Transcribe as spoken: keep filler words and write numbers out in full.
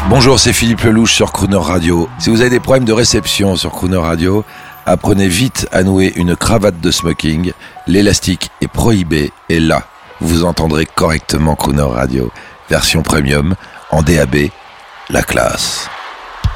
Bonjour, c'est Philippe Lelouch sur Crooner Radio. Si vous avez des problèmes de réception sur Crooner Radio, apprenez vite à nouer une cravate de smoking. L'élastique est prohibé et là, vous entendrez correctement Crooner Radio. Version premium, en D A B, la classe.